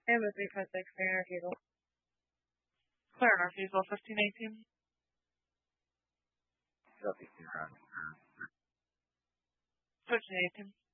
And with 356, clear and refusal. Clear and refusal, 1518. Copy, clear on. 1518.